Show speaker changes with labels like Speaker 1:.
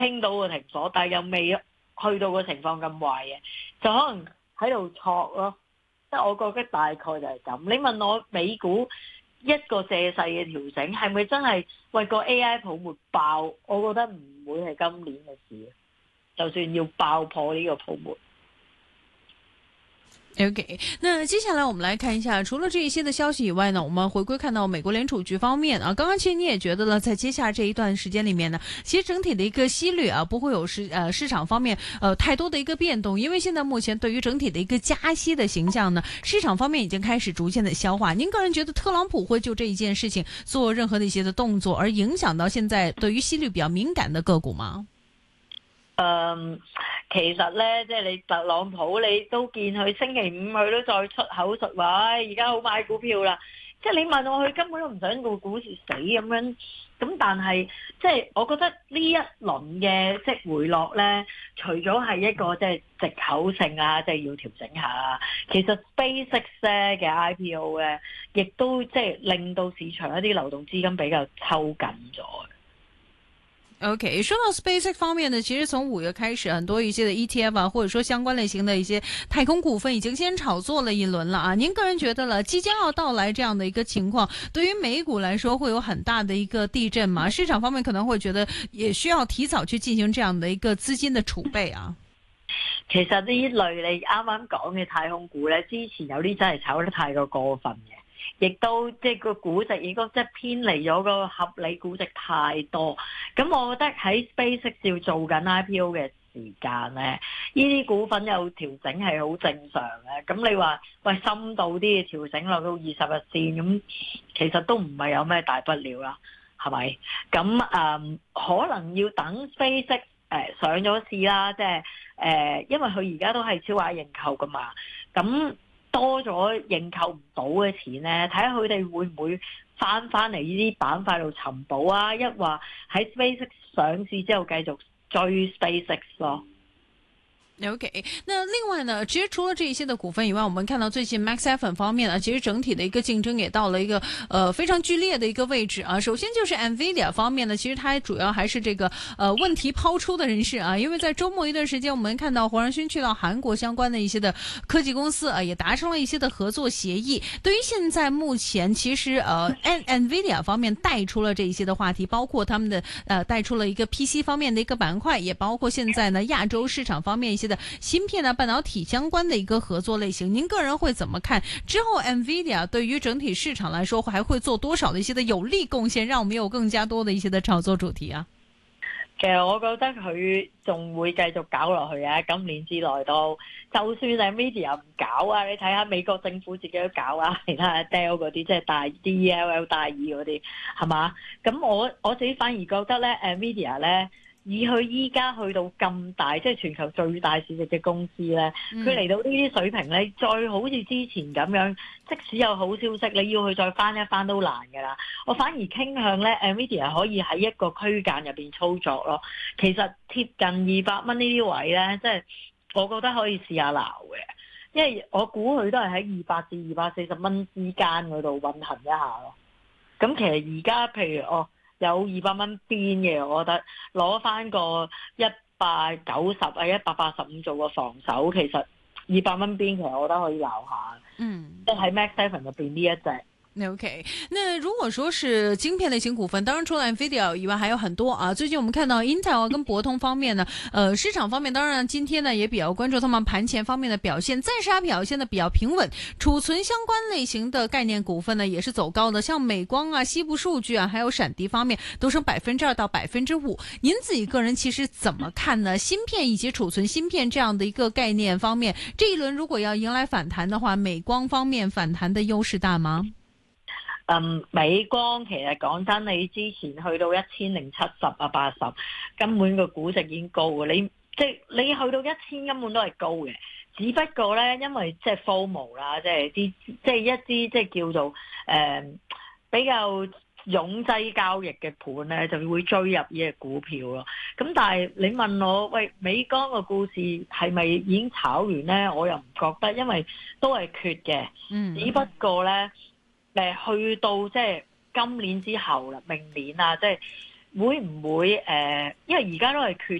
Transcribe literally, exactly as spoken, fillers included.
Speaker 1: 傾到個停火，但係又未去到個情況咁壞嘅，就可能喺度挫咯。即係我覺得大概就係咁。你問我美股一個借勢嘅調整係咪真係為個 A I 泡沫爆？我覺得唔會係今年嘅事。就算要爆破呢個泡沫。
Speaker 2: OK，那接下來我們來看一下，除了這一些的消息以外呢，我們回歸看到美國聯儲局方面啊，剛剛其實你也覺得呢，在接下來這一段時間裏面呢，其實整體的一個息率啊，不會有市呃市場方面呃太多的一個變動，因為現在目前對於整體的一個加息的形象呢，市場方面已經開始逐漸的消化。您個人覺得特朗普會就這一件事情做任何的一些的動作，而影響到現在對於息率比較敏感的個股嗎？
Speaker 1: 嗯，其實咧，即係你特朗普，你都見佢星期五佢都再出口術話，而家好買股票啦。即係你問我，佢根本都唔想個股市死咁樣。咁但係即係我覺得呢一輪嘅即係回落咧，除咗係一個即係藉口性啊，即係要調整下啊。其實 SpaceX 嘅 I P O 咧，亦都即係令到市場一啲流動資金比較抽緊咗。
Speaker 2: OK， 說到 SpaceX 方面呢，其實從五月開始，很多一些的 E T F 啊，或者說相關類型的一些太空股份，已經先炒作了一輪了啊。您個人覺得了，即將要到來這樣的一個情況，對於美股來說會有很大的一個地震嗎？市場方面可能會覺得也需要提早去進行這樣的一個資金的儲備啊。
Speaker 1: 其實呢類你啱啱講嘅太空股咧，之前有啲真係炒得太過過分嘅。亦都即係個估值，亦都即係偏離咗個合理估值太多。咁我覺得喺 SpaceX 要做緊 I P O 嘅時間咧，呢啲股份有調整係好正常嘅。咁你話喂深度啲嘅調整落到二十日線，咁其實都唔係有咩大不了啦，係咪？咁誒、嗯、可能要等 SpaceX 誒、呃、上咗市啦，即係誒、呃，因為佢而家都係超額認購噶嘛，咁。多咗認購唔到嘅錢咧，睇下佢哋會唔會翻翻嚟呢啲板塊度尋寶啊？一話喺 SpaceX 上市之後繼續追 SpaceX 咯。
Speaker 2: OK，那另外呢，其實除了這一些的股份以外，我們看到最近 Max Seven 方面呢，其實整體的一個競爭也到了一個呃非常劇烈的一個位置啊。首先就是 Nvidia 方面呢，其實它主要還是這個呃問題拋出的人士啊，因為在周末一段時間，我們看到黃仁勳去到韓國相關的一些的科技公司啊，也達成了一些的合作協議。對於現在目前其實呃 Nvidia 方面帶出了這一些的話題，包括他們的呃帶出了一個 P C 方面的一個板塊，也包括現在呢亞洲市場方面一些的芯片啊、半導體相關的一個合作類型，您個人會怎麼看？之後 Nvidia 對於整體市場來說，還會做多少的一些的有利貢獻，讓我們有更加多的一些的炒作主題啊？
Speaker 1: 其實我覺得佢仲會繼續搞落去啊！今年之內都，就算係 Nvidia 唔搞啊，你睇下美國政府自己都搞啊，其他 Dell 嗰啲即係大 D L L 大二嗰啲，係嘛？咁我我自己反而覺得咧 Nvidia 咧。以佢依家去到咁大，即係全球最大市值嘅公司咧，佢嚟到呢啲水平咧，再好似之前咁樣，即使有好消息，你要佢再翻一翻都難㗎啦。我反而傾向咧 Nvidia 可以喺一個區間入邊操作咯。其實貼近二百蚊呢啲位咧，即係我覺得可以試下撈嘅，因為我估佢都係喺二百至二百四十蚊之間嗰度運行一下咯。咁其實而家譬如哦。有二百蚊邊嘅，我覺得攞翻個一百九十啊、一百八十五做個防守，其實二百蚊邊其實我覺得可以撈下。嗯，即係喺 Max Seven 入邊呢一隻。
Speaker 2: OK，那如果說是晶片類型股份，當然除了 Nvidia 以外，還有很多啊。最近我們看到 Intel 跟博通方面呢，呃，市場方面當然今天呢也比較關注他們盤前方面的表現，暫時它表現的比較平穩。儲存相關類型的概念股份呢，也是走高的，像美光啊、西部數據啊，還有閃迪方面都升百分之二到百分之五。您自己個人其實怎麼看呢？芯片以及儲存芯片這樣的一個概念方面，這一輪如果要迎來反彈的話，美光方面反彈的優勢大嗎？
Speaker 1: 嗯，美光其實講真，你之前去到一千零七十啊八十，根本個估值已經高嘅。你即係你去到一千根本都係高嘅，只不過咧，因為即係 FOMO 啦，即係啲即係一啲即係叫做誒、呃、比較擁擠交易嘅盤咧，就會追入呢個股票咯。咁但係你問我，喂，美光個故事係咪已經炒完咧？我又唔覺得，因為都係缺嘅，嗯、只不過咧。誒去到即係今年之後啦，明年啊，即係會唔會誒、呃？因為而家都係缺